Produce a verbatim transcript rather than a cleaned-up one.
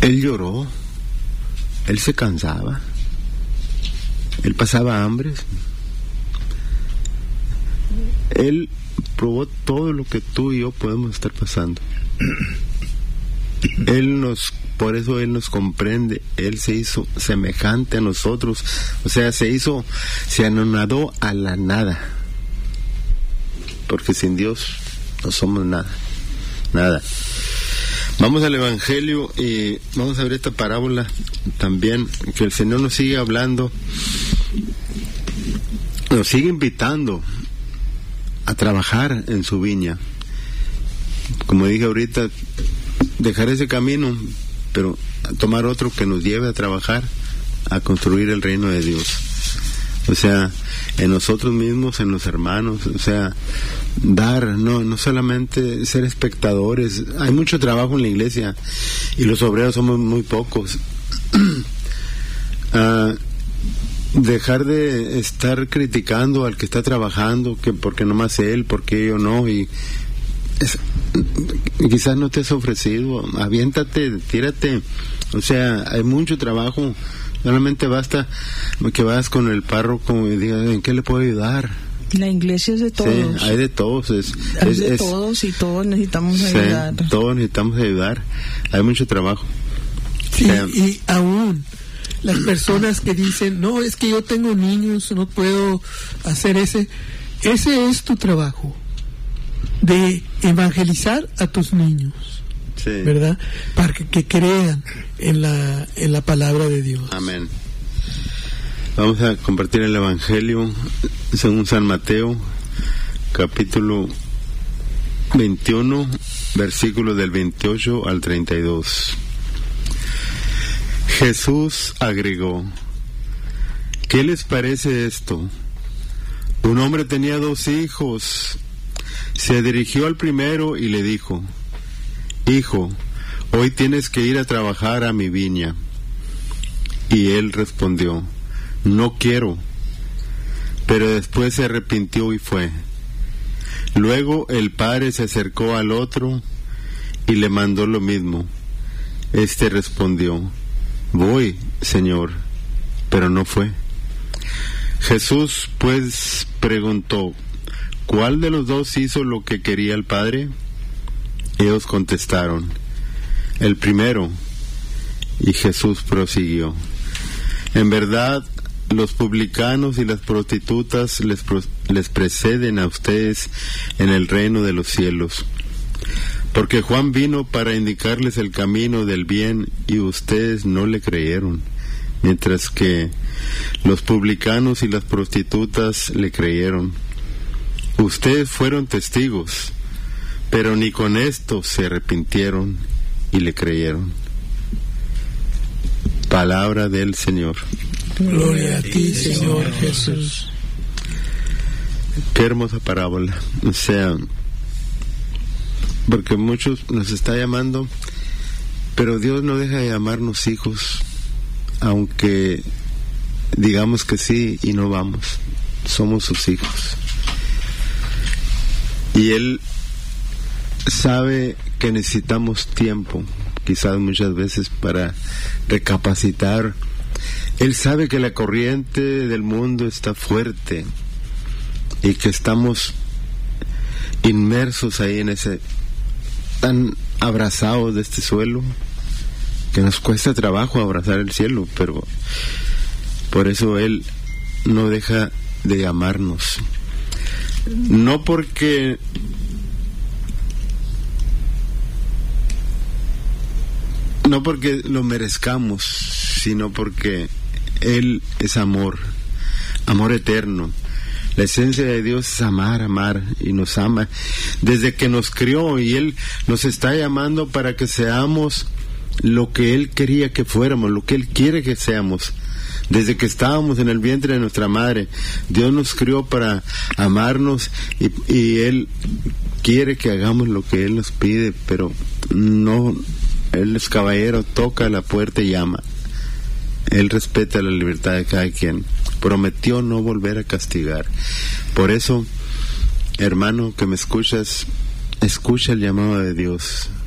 Él lloró, él se cansaba, él pasaba hambre, él probó todo lo que tú y yo podemos estar pasando. Él nos, por eso Él nos comprende, Él se hizo semejante a nosotros, o sea, se hizo, se anonadó a la nada, porque sin Dios no somos nada, nada. Vamos al Evangelio y vamos a ver esta parábola también, que el Señor nos sigue hablando, nos sigue invitando a trabajar en su viña. Como dije ahorita, dejar ese camino, pero tomar otro que nos lleve a trabajar, a construir el reino de Dios. O sea, en nosotros mismos, en los hermanos, o sea, dar, no, no solamente ser espectadores. Hay mucho trabajo en la iglesia y los obreros somos muy pocos. uh, dejar de estar criticando al que está trabajando, que porque nomás él, porque yo no, y es, quizás no te has ofrecido, aviéntate, tírate. O sea, hay mucho trabajo. Solamente basta que vas con el párroco y digas, ¿en qué le puedo ayudar? La iglesia es de todos. Sí, hay de todos. Es, hay es, de es, todos y todos necesitamos sí, ayudar. Todos necesitamos ayudar. Hay mucho trabajo. Sí, o sea, y aún las personas que dicen, no, es que yo tengo niños, no puedo hacer ese. Ese es tu trabajo, de evangelizar a tus niños. Sí. ¿Verdad? Para que, que crean en la en la palabra de Dios. Amén. Vamos a compartir el Evangelio según San Mateo, capítulo veintiuno, versículos del veintiocho al treinta y dos. Jesús agregó: ¿qué les parece esto? Un hombre tenía dos hijos. Se dirigió al primero y le dijo: Hijo, hoy tienes que ir a trabajar a mi viña. Y él respondió: No quiero. Pero después se arrepintió y fue. Luego el padre se acercó al otro y le mandó lo mismo. Este respondió: Voy, Señor, pero no fue. Jesús pues preguntó: ¿cuál de los dos hizo lo que quería el padre? Ellos contestaron: el primero. Y Jesús prosiguió: en verdad, los publicanos y las prostitutas les, pro- les preceden a ustedes en el reino de los cielos. Porque Juan vino para indicarles el camino del bien y ustedes no le creyeron, mientras que los publicanos y las prostitutas le creyeron. Ustedes fueron testigos, pero ni con esto se arrepintieron y le creyeron. Palabra del Señor. Gloria a ti, Señor Jesús. Qué hermosa parábola. O sea, porque muchos nos está llamando, pero Dios no deja de llamarnos hijos, aunque digamos que sí y no vamos. Somos sus hijos. Y Él sabe que necesitamos tiempo, quizás muchas veces, para recapacitar. Él sabe que la corriente del mundo está fuerte y que estamos inmersos ahí en ese, tan abrazados de este suelo, que nos cuesta trabajo abrazar el cielo, pero por eso Él no deja de llamarnos. No porque no porque lo merezcamos, sino porque Él es amor, amor eterno. La esencia de Dios es amar, amar, y nos ama desde que nos crió, y Él nos está llamando para que seamos lo que Él quería que fuéramos, lo que Él quiere que seamos. Desde que estábamos en el vientre de nuestra madre, Dios nos crió para amarnos, y, y Él quiere que hagamos lo que Él nos pide, pero no, Él es caballero, toca la puerta y llama. Él respeta la libertad de cada quien. Prometió no volver a castigar. Por eso, hermano que me escuchas, escucha el llamado de Dios.